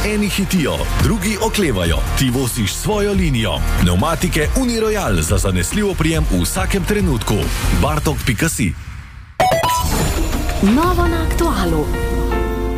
Eni hitijo, drugi oklevajo, ti voziš svojo linijo. Pneumatike Uniroyal za zanesljiv oprijem v vsakem trenutku. Bartok.si. Novo na aktualu.